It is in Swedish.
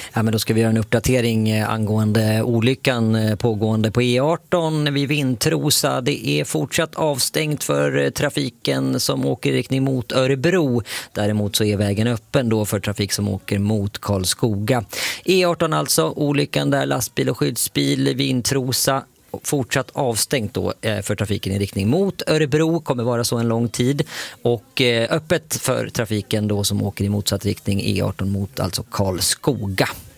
Ja, men då ska vi göra en uppdatering angående olyckan pågående på E18 vid Vintrosa. Det är fortsatt avstängt för trafiken som åker i riktning mot Örebro. Däremot så är vägen öppen då för trafik som åker mot Karlskoga. E18 alltså, olyckan där, lastbil och skyddsbil vid Vintrosa. Fortsatt avstängt då för trafiken i riktning mot Örebro, kommer vara så en lång tid, och öppet för trafiken då som åker i motsatt riktning E18 mot alltså Karlskoga.